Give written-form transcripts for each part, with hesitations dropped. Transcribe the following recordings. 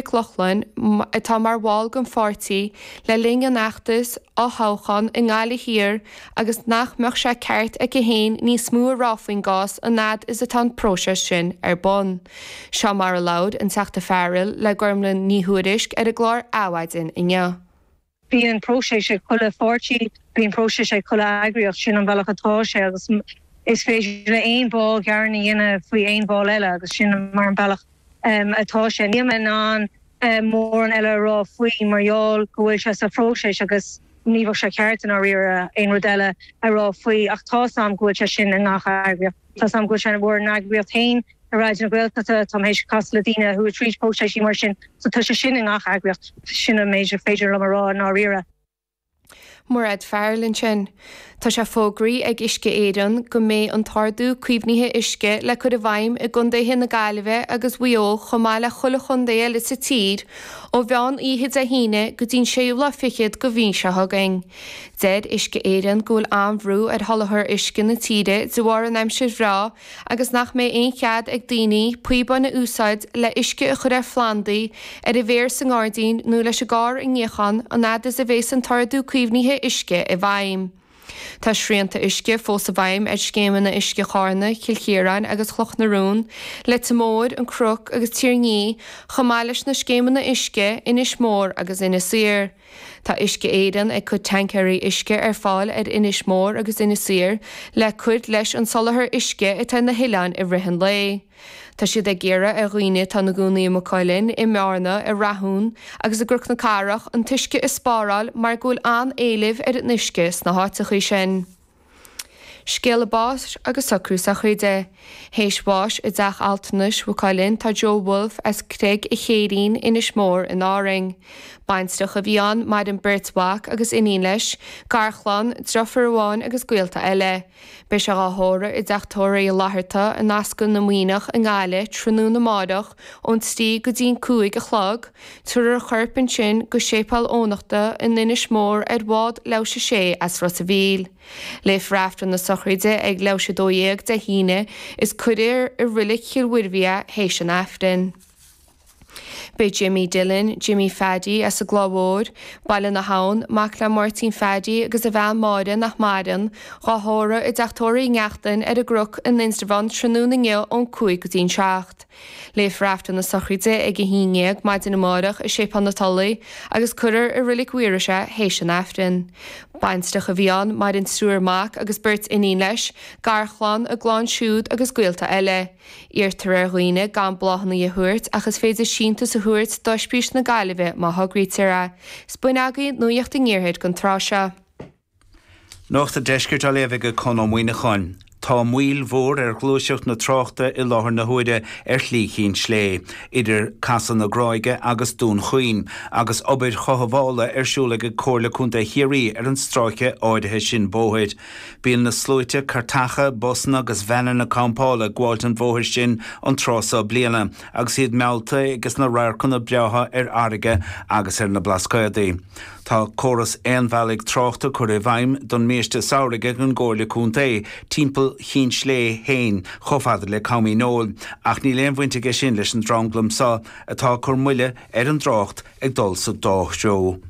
clochlan atá mar bháil gon fortaí le linge nachtas á háchan in gála hir agus nach meach sé ceart ag go héin ní smú ráfaoin gás an nád is atá próses sin ar bon. Seo mar a laud an teachta fearil le gormlan ní thuairisc ar a glár áhaidin inne. Bíon próses sé chula fortaí, bíon próses sé chula agriocht sin an bhealach atá sé agus is féidir le éon bhá gearna dhéine faoi éon bhá eile agus sin mar an bailach atá sé. Níl an mór an eile rá faoi marall gohfuil se sa próséis agus níomh sé ceartan á riar éon rud eile a rá faoi ach tá sam gohfuil se sin in nach agriocht. Tá sam gohfuil se na bhór an agriocht hain a ráid na ghilta tá hééis cos le dtíine hu trí próséisí mar sin so tá se sin in nach agriocht sin a méidir féidir le marrá ná riire. Murad fearlinn sin. Tá sé fógraí ag isce éan go mé an tardú cuimhníthe isce le chud a bhaim i gundaithe na Gaillimhe agus bhuió chomá le chula chundéile le sa tír ó bhean iad a híine go dtín séúla fichiid go bhín se thugain. Dead isce éan gúil amhrú ar thalathir isce na tíre zuhhar an aimsir rá agus nach mé aon chead ag daoine puiban na úsáid le isce a chur ar Flandaí ar a bhéir san gádaín nó leis a gár in ngéchan an nád is a bhés an tardú cuimhníthe isce i bhaim. Tá srianta isce fós a bhaim ar scéman na isce chána Cilchéireann agus Chloch na Rún, le mór an cruc agus tíorní chomá leis na scéman na isce inis mór agus ina sir. Tá isce éan ag chud tancairí isce ar fáil ar inis mór agus ina sir le chud leis an solathir isce i tá na Hileán i rihan lé. Tá siad ag géire a roiine tá na gúnaí Macailinn i mearna i rathún agus a gruc na carach an tuisce is spáráil mar gúil an éilih ar nisce na háta chu sin. Scéal bás agus sacrú sa chuide. Héis bháis i d deach altanis Macailinn tá Joe Wolf as craig i chéirín inis mór in áring. Bainsteach a bhíán maid an Birtwach agus iní leis, garchlan, drofarháin agus gcuilta eile. Bei se gáthóra i d deachtóirí i láthairta a nascan na muoinech an gáile trúnú na mádach ón tí go dtíon cuaig a chlog, tuair a churpin sin go sépal ónachta in inis mór ar bhád leise sé as rot a bhíl. Le freaftan na sochraide ag leise dóíag de híine is cuidir i rilik chiilhuirhia hééis an aftain. Bei Jimmy Dillon, Jimmy Faddy as a glóbhór, baile na hán, mac le Martin Faddy agus a bhean mádan nach mádan, ráthóra i deachtóirí ngeachtain ar a gruc in Instervan trúnú na ngéil ón cuaig go dtíon seacht. Le freaftan na sochraide ag a híineag maid in na mádach i sépan na talaí agus cuidir i rilik huirise hééis an aftain. Bainsteach a bhíán maid in strúarmach agus burt iní leis, garchlan a gláán siúd agus gcuilta eile. Íirtar ar roiine gan blachanna a thuirt agus féidir sínta sa thuirt doispís na Gaillimhe má thugríteara. Spúin agaí nuíocht a ngéirthead gon tráise. Nach a deiscirt a léimh go con muoine chuin. Tá muil mhór ar glúiseocht na tráchta i láthair na huide ar chlíchín slé, idir casan na gráige agus dún chuoin, agus obair chohabhála arsúla go cóirla chunta hiirí ar an stráice áirithe sin bóthid. Bíonn na slúite cartacha, bosna agus bhenan na campála gháilt an bóthir sin an trása bliana, agus iad mealta agus na rairchanna breatha ar airige agus ar na blascaidí. Tá choras éanmhealaigh tráchta chur i bhaim don méiste saoirige an ggóirla chunta timpeall chin slé hain chofadar le camí nóil ach ní léon bhainte sin leis an dranglam sa atá chur muile ar an drácht ag dul sa dóchseo.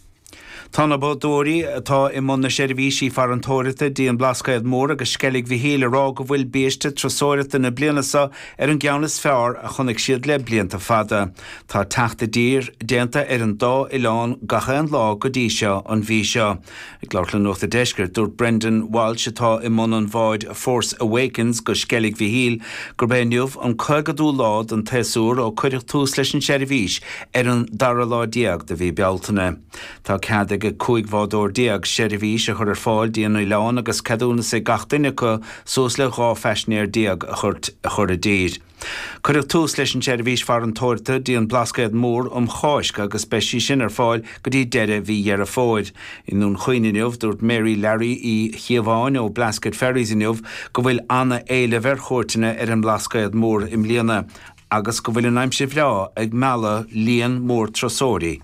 Tá na bodóirí atá i mna seirbhísí far an tóirita díon blascaid mór agus skellig bhí héile rá go bhfuil béiste trasóirita na blianasa ar an gceannas fearr a chunig siad le blianta fada. Tá teachta dír déanta ar an dá Ileán gacha an lá go dtí seo an bhí seo. Ag leirlan nuachta deisceart dúirt Brendan Walsh atá i mna an bháid Force Awakens go skellig bhí híl gur béniuh an chuigeadú lád an teasúr ó chuireach tús leis an seirbhís ar an dara lá diaag de bhí bealtaine. Tá cead go cúig bhádóir diaag seirbhís a chur ar fáil díana Ileán agus cadúna sé gachtainine go sós le gá feisnéir diaag a chur a dír. Chuireach tús leis an seirbhís far an tóirta díon blascaid mór cháisce agus speisí sin ar fáil go dtí deire bhí ar a fóid. Inún chuoineniuh dúirt Mary Larry í Chiamháin ó Blascaid Ferries inniuh go bhfuil anna éile bhar chóirtaine ar an blascaid mór im líana agus go bhfuil an aimsí bhleá ag mealla líon mór trasóirí.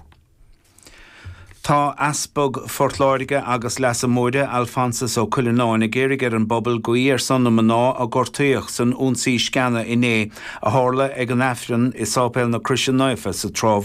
Tá asbog fortláirige agus leasa móide Alphonsus ó Cuillenáin géirigh ar an bobbal goí ar san na maná a gortaíoch san únsaí scanna inné a tharla ag an afran is sápéil na Christian Naifa sa trámh